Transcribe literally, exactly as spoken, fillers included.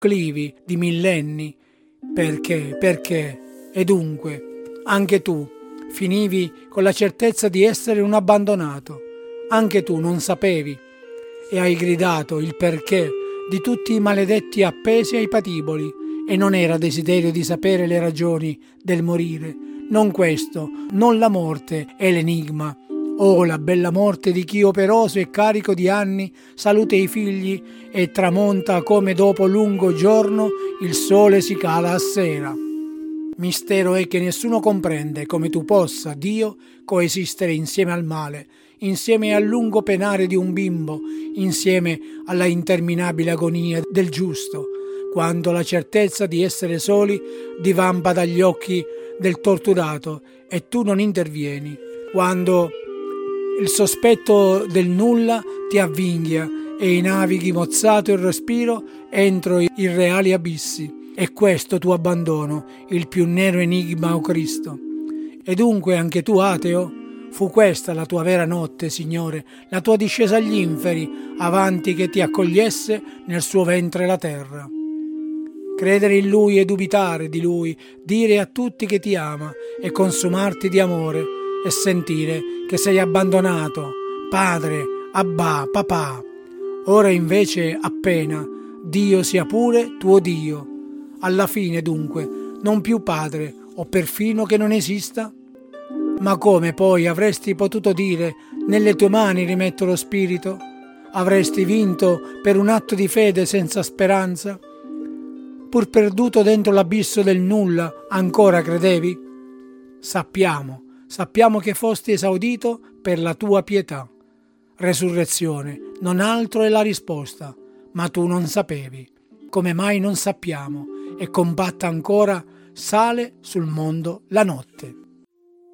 clivi di millenni. Perché? Perché? E dunque, anche tu finivi con la certezza di essere un abbandonato. Anche tu non sapevi e hai gridato il perché di tutti i maledetti appesi ai patiboli, e non era desiderio di sapere le ragioni del morire. Non questo, non la morte è l'enigma. Oh, la bella morte di chi operoso e carico di anni saluta i figli e tramonta come dopo lungo giorno il sole si cala a sera. Mistero è che nessuno comprende come tu possa, Dio, coesistere insieme al male, insieme al lungo penare di un bimbo, insieme alla interminabile agonia del giusto, quando la certezza di essere soli divampa dagli occhi del torturato e tu non intervieni, quando il sospetto del nulla ti avvinghia e navighi mozzato il respiro entro i reali abissi. E questo tuo abbandono, il più nero enigma, o Cristo. E dunque anche tu, ateo? Fu questa la tua vera notte, Signore, la tua discesa agli inferi, avanti che ti accogliesse nel suo ventre la terra. Credere in Lui e dubitare di Lui, dire a tutti che ti ama e consumarti di amore e sentire che sei abbandonato, padre, abbà, papà. Ora invece appena, Dio sia pure tuo Dio. Alla fine dunque, non più padre, o perfino che non esista? Ma come poi avresti potuto dire nelle tue mani rimetto lo spirito? Avresti vinto per un atto di fede senza speranza? Pur perduto dentro l'abisso del nulla, ancora credevi? Sappiamo, sappiamo che fosti esaudito per la tua pietà. Resurrezione, non altro è la risposta, ma tu non sapevi. Come mai non sappiamo? E combatta ancora, sale sul mondo la notte.